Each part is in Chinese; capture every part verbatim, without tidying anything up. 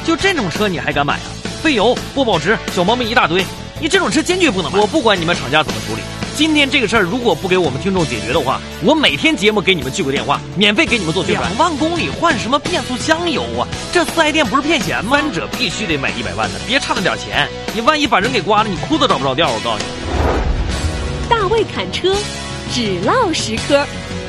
就这种车你还敢买啊？费油、不保值、小毛病一大堆，你这种车坚决不能买。我不管你们厂家怎么处理，今天这个事儿如果不给我们听众解决的话，我每天节目给你们聚个电话，免费给你们做宣传。两万公里换什么变速箱油啊？这四 S 店不是骗钱吗？三者必须得买一百万的，别差那点钱，你万一把人给刮了，你裤子找不着调。我告诉你， 大卫侃车，只唠实科。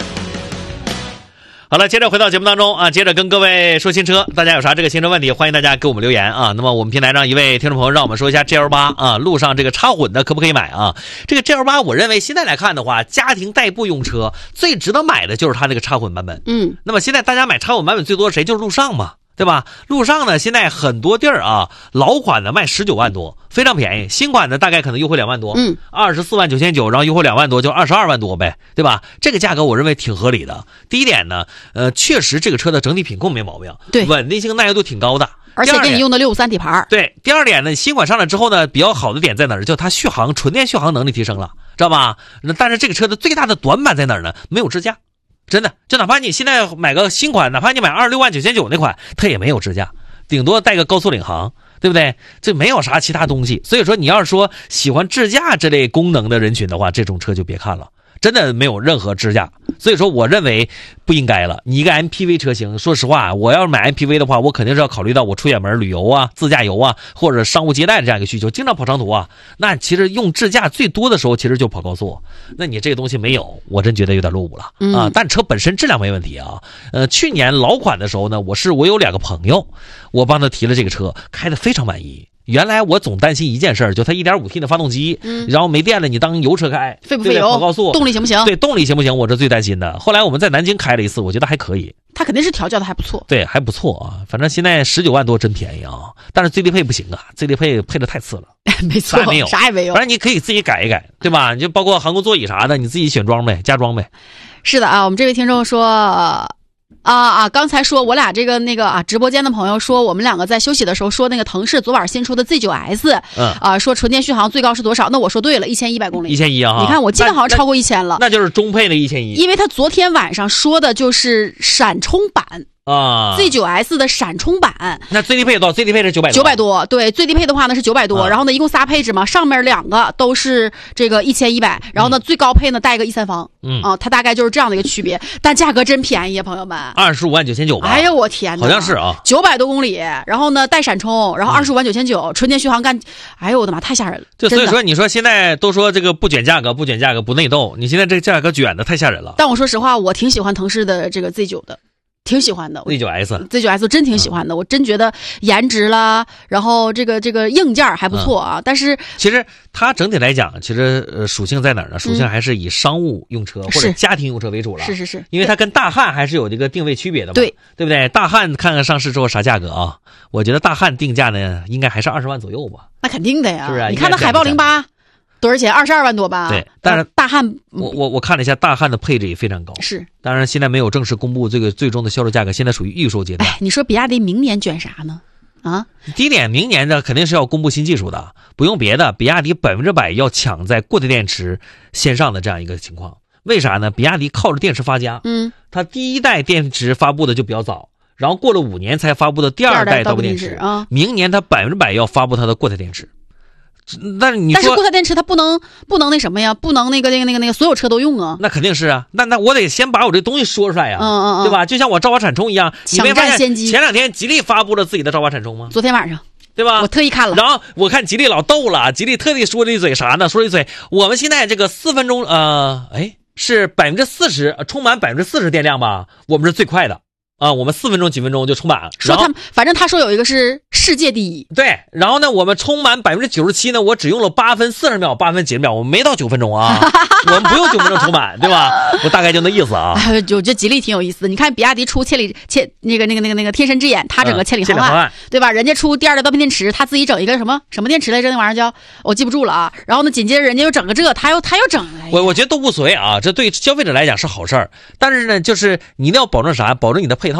好了，接着回到节目当中啊，接着跟各位说新车，大家有啥这个新车问题，欢迎大家给我们留言啊。那么我们平台上一位听众朋友让我们说一下 G L 八 啊，路上这个插混的可不可以买啊？这个 G L 八 我认为现在来看的话，家庭代步用车最值得买的就是它这个插混版本。 嗯， 那么现在大家买插混版本最多是谁？就是路上嘛。对吧？路上呢，现在很多地儿啊，老款的卖十九万多，非常便宜。新款的大概可能优惠两万多， 嗯， 二十四万九千九，然后优惠两万多，就二十二万多呗，对吧？这个价格我认为挺合理的。第一点呢，呃，确实这个车的整体品控没毛病， 对， 稳定性、耐用度挺高的， 而且给你用的六五三底盘。 对，第二点呢，新款上来之后呢，比较好的点在哪儿？就它续航，纯电续航能力提升了，知道吧？那但是这个车的最大的短板在哪儿呢？没有支架。真的，就哪怕你现在买个新款，哪怕你买二十六万九千九那款，它也没有支架，顶多带个高速领航，对不对？这没有啥其他东西。所以说，你要是说喜欢支架这类功能的人群的话，这种车就别看了，真的没有任何支架。所以说，我认为不应该了。你一个 M P V 车型，说实话，我要是买 M P V 的话，我肯定是要考虑到我出远门旅游啊、自驾游啊，或者商务接待的这样一个需求，经常跑长途啊。那其实用支架最多的时候，其实就跑高速。那你这个东西没有，我真觉得有点落伍了、嗯、啊。但车本身质量没问题啊。呃，去年老款的时候呢，我是我有两个朋友，我帮他提了这个车，开得非常满意。原来我总担心一件事，就它 一点五 T 的发动机、嗯、然后没电了，你当油车开费不费油， 跑高速动力行不行？ 对，动力行不行，我这最担心的。后来我们在南京开了一次，我觉得还可以， 它肯定是调教的还不错。 对，还不错啊。反正现在十九万多真便宜啊，但是最低配不行啊，最低配配的太次了。 没错， 啥也没有， 啥也没有。 反正你可以自己改一改，对吧？你就包括航空座椅啥的，你自己选装呗，加装呗。 是的啊，我们这位听众说。啊啊！刚才说我俩这个那个啊，直播间的朋友说我们两个在休息的时候说那个腾势昨晚新出的 Z 九 S， 嗯啊，说纯电续航最高是多少？那我说对了，一千一百公里。 一千一啊！ 你看我记得好像超过一千了。 那就是中配的一千一。 因为他昨天晚上说的就是闪充版。啊 ，Z 九 S 的闪充版， 那最低配多少？最低配是九百多， 九百多，对，最低配的话呢是九百多、啊，然后呢一共仨配置嘛，上面两个都是这个一千一百，然后呢、嗯、最高配呢带个一三方，嗯啊，它大概就是这样的一个区别，但价格真便宜啊，朋友们， 二十五万九千九吧？ 哎呀，我天哪， 好像是啊， 九百多公里，然后呢带闪充，然后二十五万九千九，纯电续航干，哎呦我的妈，太吓人了！ 就所以说，你说现在都说这个不卷价格，不卷价格，不内斗，你现在这价格卷的太吓人了。 但我说实话，我挺喜欢腾势的这个 Z 九的。挺喜欢的 Z 九 S Z 九 S 真挺喜欢的、嗯、我真觉得颜值啦，然后这个这个硬件还不错啊、嗯、但是其实它整体来讲其实呃属性在哪儿呢？属性还是以商务用车、嗯、或者家庭用车为主了。 是是是， 因为它跟大汉还是有这个定位区别的嘛。 对对不对？大汉看看上市之后啥价格啊？我觉得大汉定价呢应该还是二十万左右吧。 那肯定的呀， 是不是？ 你看那海豹零八多少钱？二十二万多吧。 对，但是大汉， 我我我看了一下，大汉的配置也非常高。 是， 当然现在没有正式公布这个最终的销售价格，现在属于预售阶段。 哎，你说比亚迪明年卷啥呢？啊， 第一点，明年的肯定是要公布新技术的，不用别的，比亚迪百分之百要抢在固态电池线上的这样一个情况。为啥呢？比亚迪靠着电池发家，嗯，它第一代电池发布的就比较早。然后过了五年才发布的第二代刀片电池啊，明年它百分之百要发布它的固态电池。但是你说， 但是固态电池它不能不能那什么呀？不能那个那个那个那个所有车都用啊？ 那肯定是啊，那那我得先把我这东西说出来呀，嗯嗯嗯，对吧？就像我兆华闪充一样，你没发现前两天吉利发布了自己的兆华闪充吗？ 昨天晚上， 对吧？ 我特意看了， 然后我看吉利老逗了，吉利特地说了一嘴啥呢？说了一嘴，我们现在这个四分钟，呃，哎，是百分之四十充满百分之四十电量吧？我们是最快的。啊，我们四分钟几分钟就充满了。 说他们，反正他说有一个是世界第一。 对，然后呢，我们充满百分之九十七呢，我只用了八分四十秒，八分几十秒，我们没到九分钟啊，我们不用九分钟充满，对吧？我大概就那意思啊。 我觉得吉利挺有意思的，你看比亚迪出千里千那个那个那个那个天神之眼，他整个千里航案，嗯、对吧？人家出第二代刀片电池，他自己整一个什么什么电池来着？那玩意儿叫我记不住了啊。然后呢，紧接着人家又整个这，他又他又整。 我我觉得都无所谓啊，这对消费者来讲是好事儿，但是呢，就是你一定要保证啥？保证你的配套。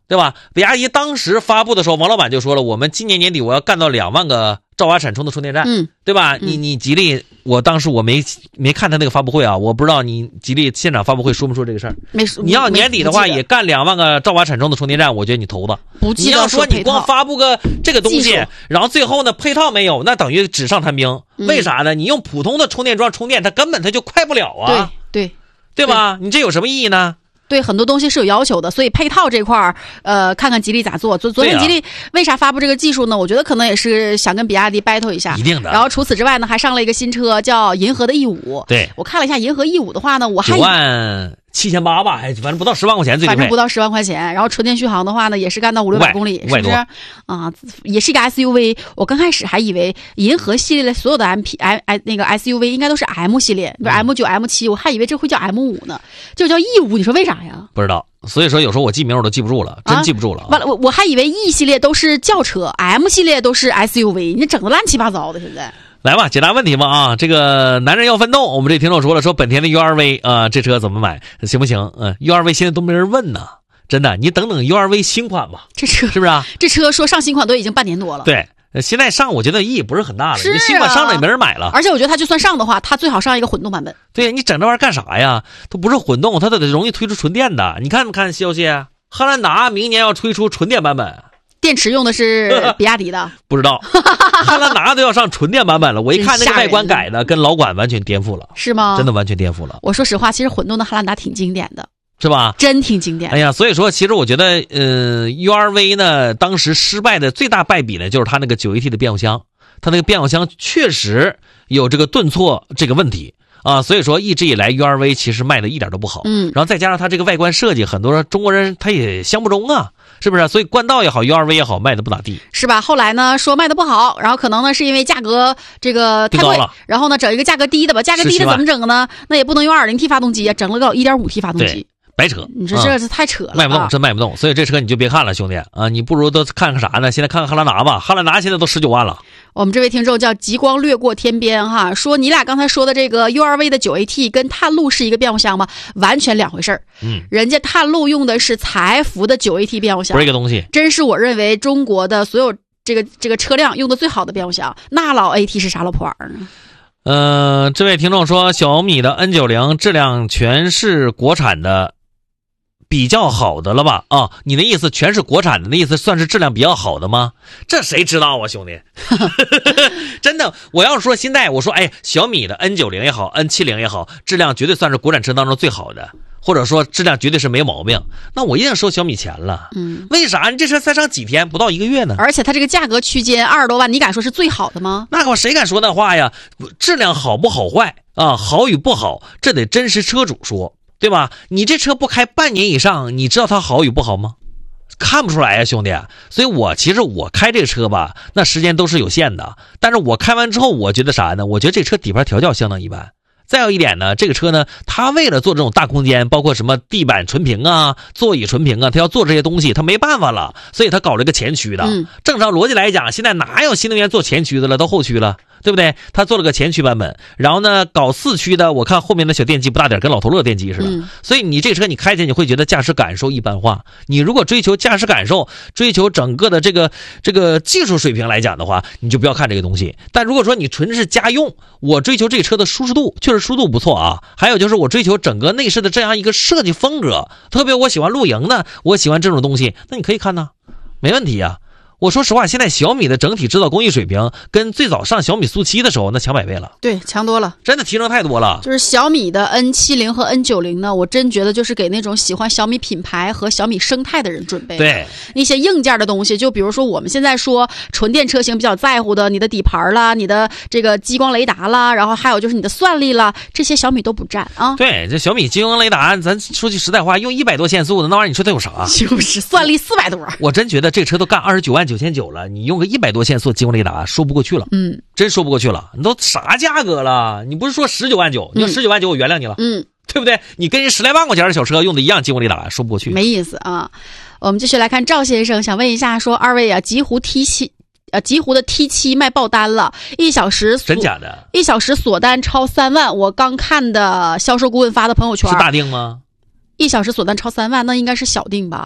对吧？比亚迪当时发布的时候，王老板就说了，我们今年年底我要干到两万个兆瓦闪充的充电站， 嗯， 对吧？ 嗯、 你你吉利，我当时我没没看他那个发布会啊，我不知道你吉利现场发布会说没说这个事儿。 没说。 你要年底的话也干两万个兆瓦闪充的充电站，我觉得你头子。 不记得你要说你光发布个这个东西，然后最后呢配套没有，那等于纸上谈兵。 嗯、 为啥呢？你用普通的充电桩充电，它根本它就快不了啊。 对对对吧？你这有什么意义呢？ 对，很多东西是有要求的，所以配套这块儿，呃，看看吉利咋做。昨昨天吉利为啥发布这个技术呢？我觉得可能也是想跟比亚迪 battle 一下， 一定的。 然后除此之外呢，还上了一个新车，叫银河的 E 五。 对， 我看了一下银河 E 五的话呢，我还九万七千八吧，还反正不到十万块钱最低配， 反正不到十万块钱。然后纯电续航的话呢，也是干到五六百公里，是不是？啊，也是一个 S U V。我刚开始还以为银河系列的所有的 M P I I 那个 S U V 应该都是 M 系列，比如 M 九、M 七，我还以为这会叫 M 五呢，就叫 E 五。你说为啥呀？ 不知道。所以说有时候我记名我都记不住了，真记不住了。 完、啊、了，我我还以为 E 系列都是轿车 ，M 系列都是 S U V， 你整的乱七八糟的。现在来吧，解答问题吧啊！这个男人要奋斗，我们这听众说了，说本田的 U R V 啊、呃，这车怎么买行不行？嗯 ，U R V 现在都没人问呢，真的，你等等 U R V 新款吧。 这车是不是啊？ 这车说上新款都已经半年多了。 对。现在上我觉得意义不是很大了， 是啊、 你新款上了也没人买了。 而且我觉得它就算上的话，它最好上一个混动版本。 对，你整这玩意儿干啥呀？它不是混动，它得容易推出纯电的。你看没看消息？汉兰达明年要推出纯电版本， 电池用的是比亚迪的。 不知道，汉兰达都要上纯电版本了。我一看那个外观改的，跟老款完全颠覆了。 是吗？ 真的完全颠覆了。 我说实话，其实混动的汉兰达挺经典的。 是吧？ 真挺经典。 哎呀，所以说，其实我觉得，呃 ，U R V 呢，当时失败的最大败笔呢，就是它那个 九 A T 的变速箱，它那个变速箱确实有这个顿挫这个问题啊，所以说一直以来 U R V 其实卖的一点都不好。 嗯， 然后再加上它这个外观设计，很多中国人他也相不中啊，是不是？所以冠道也好 ，U R V 也好，卖的不咋地， 是吧？后来呢，说卖的不好，然后可能呢是因为价格这个太贵，然后呢整一个价格低的吧，价格低的怎么整呢？那也不能用 二点零 T 发动机，整了个 一点五 T 发动机。 白扯， 你说这是太扯了、啊嗯，卖不动，真卖不动。所以这车你就别看了，兄弟啊，你不如都看看啥呢？现在看看汉兰达吧，汉兰达现在都十九万了。 我们这位听众叫极光掠过天边哈，说你俩刚才说的这个 U R V 的 九 A T 跟探路是一个变速箱吗？完全两回事儿。 嗯， 人家探路用的是采孚的 九 A T 变速箱， 不是一个东西。 真是我认为中国的所有这个这个车辆用的最好的变速箱。那老 A T 是啥老破玩意儿呢？ 呃，这位听众说小米的 N 九十 质量全是国产的。比较好的了吧？啊，你的意思全是国产的，那意思算是质量比较好的吗？这谁知道啊，兄弟！真的，我要说现在我说，哎，小米的 N 九十 也好 ，N 七十 也好，质量绝对算是国产车当中最好的，或者说质量绝对是没毛病。那我一定收小米钱了。 嗯， 为啥？你这车才上几天，不到一个月呢？ 而且它这个价格区间二十多万，你敢说是最好的吗？ 那我谁敢说那话呀？质量好不好坏啊？好与不好，这得真实车主说。对吧？你这车不开半年以上，你知道它好与不好吗？看不出来呀、啊，兄弟。所以我其实我开这个车吧，那时间都是有限的。但是我开完之后，我觉得啥呢？我觉得这车底盘调教相当一般。再有一点呢，这个车呢，它为了做这种大空间，包括什么地板纯平啊、座椅纯平啊，它要做这些东西，它没办法了，所以它搞了一个前驱的。 嗯、 正常逻辑来讲，现在哪有新能源做前驱的了，都后驱了。对不对？他做了个前驱版本，然后呢，搞四驱的，我看后面的小电机不大点，跟老头乐电机似的。 嗯、 所以你这车你开起来你会觉得驾驶感受一般化。你如果追求驾驶感受，追求整个的这个这个技术水平来讲的话，你就不要看这个东西。但如果说你纯是家用，我追求这车的舒适度，确实舒适度不错啊。还有就是我追求整个内饰的这样一个设计风格，特别我喜欢露营的，我喜欢这种东西，那你可以看呢，没问题啊。我说实话，现在小米的整体制造工艺水平跟最早上小米速七的时候那强百倍了， 对，强多了， 真的提升太多了。 就是小米的 N 七十 和 N 九十 呢，我真觉得就是给那种喜欢小米品牌和小米生态的人准备的。 对， 那些硬件的东西，就比如说我们现在说纯电车型比较在乎的，你的底盘啦，你的这个激光雷达啦，然后还有就是你的算力啦，这些小米都不占啊。 对，这小米激光雷达，咱说句实在话，用一百多限速的那玩意儿，你说它有啥？ 就是算力四百多。 我真觉得这车都干二十九万九千九了，你用个一百多限速激光雷达说不过去了， 嗯， 真说不过去了。你都啥价格了？你不是说十九万九？你说十九万九我原谅你了， 嗯， 对不对？你跟人十来万块钱的小车用的一样激光雷达，说不过去， 没意思啊。我们继续来看赵先生，想问一下，说二位啊，极狐 T 七。呃，极狐的 T 七卖爆单了，一小时真假的？ 一小时锁单超三万，我刚看的销售顾问发的朋友圈。 是大定吗？ 一小时锁单超三万，那应该是小定吧？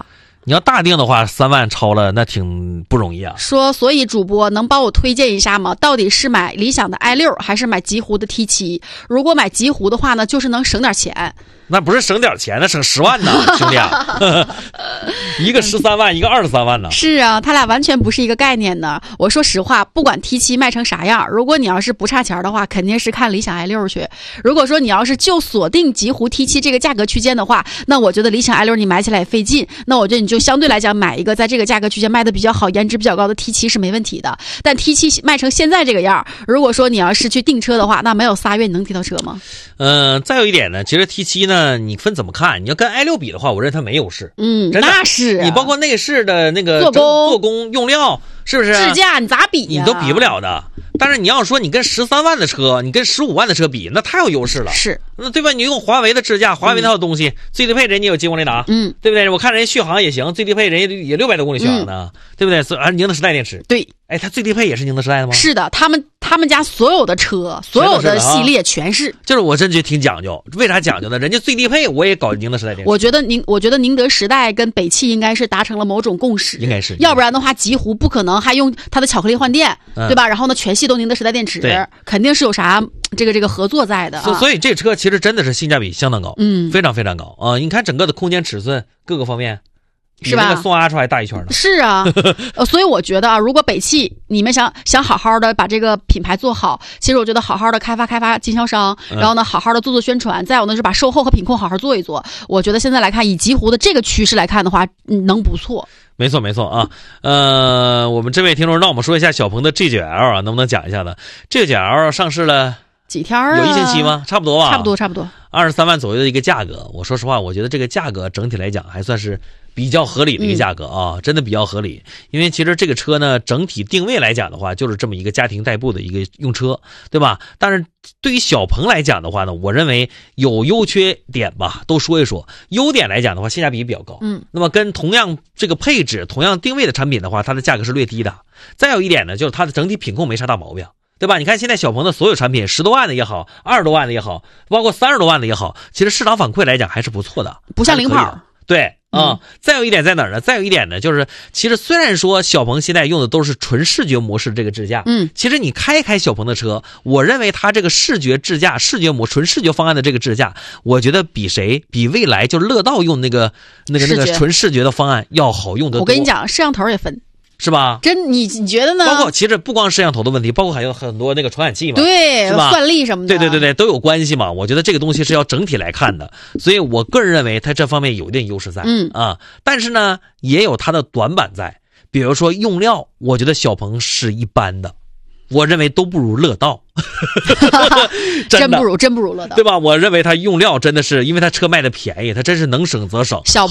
你要大定的话，三万超了，那挺不容易啊。 说，所以主播能帮我推荐一下吗？到底是买理想的 i 六还是买极狐的 T 七？如果买极狐的话呢，就是能省点钱。 那不是省点钱，那省十万呢，兄弟啊！一个十三万，一个二十三万呢。 是啊，他俩完全不是一个概念呢。我说实话，不管 T 七卖成啥样，如果你要是不差钱的话，肯定是看理想 i 六去。如果说你要是就锁定极狐 T 七这个价格区间的话，那我觉得理想 i 六你买起来也费劲。那我觉得你就相对来讲买一个在这个价格区间卖的比较好、颜值比较高的 T 七是没问题的。但 T 七卖成现在这个样，如果说你要是去订车的话，那没有仨月你能提到车吗？ 嗯、呃，再有一点呢，其实 T 七呢，你分怎么看？你要跟 i 六比的话，我认为它没优势。 嗯，那是、啊、 你包括内饰的那个做工、 做工用料，是不是？ 智驾你咋比呀、 你都比不了的。但是你要说你跟十三万的车，你跟十五万的车比，那太有优势了。 是， 那对吧？你用华为的智驾，华为那套东西，嗯、最低配人家有几公里打， 嗯， 对不对？我看人家续航也行，最低配人家也六百多公里续航呢，嗯、对不对？是啊，宁德时代电池。 对， 哎，它最低配也是宁德时代的吗？ 是的，他们他们家所有的车，所有的系列全是。 就是我真觉得挺讲究，为啥讲究呢？人家最低配我也搞宁德时代电池。 我觉得宁，我觉得宁德时代跟北汽应该是达成了某种共识， 应该是， 要不然的话，极狐不可能还用它的巧克力换电， 嗯、 对吧？然后呢，全系都宁德时代电池，肯定是有啥这个这个合作在的、啊。 所所以这车其实真的是性价比相当高， 嗯， 非常非常高啊！你看整个的空间尺寸各个方面。 是吧？ 比那个宋 Ultra 还大一圈呢。 是啊，呃，所以我觉得啊，如果北汽你们想想好好的把这个品牌做好，其实我觉得好好的开发开发经销商，然后呢，好好的做做宣传，再有呢是把售后和品控好好做一做。我觉得现在来看，以极狐的这个趋势来看的话，嗯，能不错。 没错没错啊，呃，我们这位听众让我们说一下小鹏的 G 九 L 啊，能不能讲一下呢 ？G 九 L 上市了几天啊？ 有一星期吗？差不多吧。 差不多差不多。 二十三万左右的一个价格，我说实话，我觉得这个价格整体来讲还算是比较合理的一个价格啊，嗯、真的比较合理。因为其实这个车呢，整体定位来讲的话，就是这么一个家庭代步的一个用车，对吧？但是对于小鹏来讲的话呢，我认为有优缺点吧，都说一说。优点来讲的话，性价比比较高， 嗯， 那么跟同样这个配置、同样定位的产品的话，它的价格是略低的。再有一点呢，就是它的整体品控没啥大毛病。对吧？你看现在小鹏的所有产品，十多万的也好，二十多万的也好，包括三十多万的也好，其实市场反馈来讲还是不错的， 不像零跑。 对啊、 嗯， 再有一点在哪儿呢？再有一点呢，就是其实虽然说小鹏现在用的都是纯视觉模式这个智驾， 嗯， 其实你开一开小鹏的车，我认为它这个视觉智驾、视觉模纯视觉方案的这个智驾，我觉得比谁比蔚来就是乐道用那个那个那个纯视觉的方案要好用得多。 我跟你讲，摄像头也分。 是吧？ 真你你觉得呢？ 包括其实不光摄像头的问题，包括还有很多那个传感器嘛， 对， 是吧？ 算力什么的， 对对对对，都有关系嘛。我觉得这个东西是要整体来看的，所以我个人认为它这方面有一定优势在， 嗯啊，但是呢，也有它的短板在，比如说用料，我觉得小鹏是一般的。我认为都不如乐道，真, 真不如真不如乐道， 对吧？我认为它用料真的是，因为它车卖的便宜，它真是能省则省。 小